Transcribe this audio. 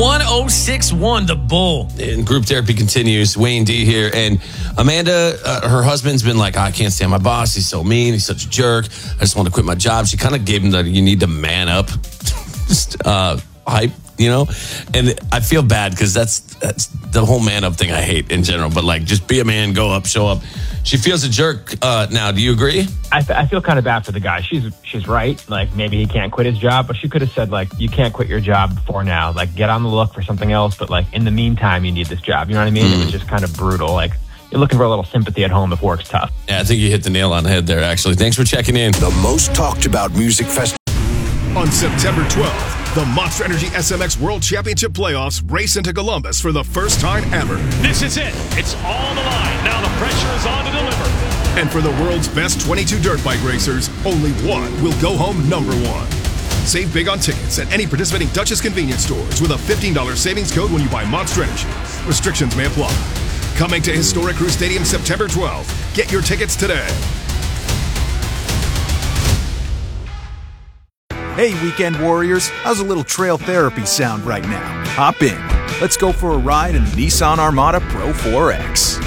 1061, The Bull. And group therapy continues. Wayne D here. And Amanda, her husband's been like, I can't stand my boss. He's so mean. He's such a jerk. I just want to quit my job. She kind of gave him the you need to man up hype, And I feel bad because that's the whole man up thing I hate in general. But like, just be a man, go up, show up. She feels a jerk now. Do you agree? I feel kind of bad for the guy. She's right. Like, maybe he can't quit his job, but she could have said, like, you can't quit your job for now. Like, get on the look for something else. But, like, in the meantime, you need this job. You know what I mean? It was just kind of brutal. Like, you're looking for a little sympathy at home if work's tough. Yeah, I think you hit the nail on the head there, actually. Thanks for checking in. The most talked about music festival. On September 12th, the Monster Energy SMX World Championship Playoffs race into Columbus for the first time ever. This is it. It's all the line. Now the pressure is on to deliver. And for the world's best 22 dirt bike racers, only one will go home number one. Save big on tickets at any participating Duchess convenience stores with a $15 savings code when you buy Monster Energy. Restrictions may apply. Coming to Historic Crew Stadium September 12th. Get your tickets today. Hey, weekend warriors, how's a little trail therapy sound right now? Hop in. Let's go for a ride in the Nissan Armada Pro 4X.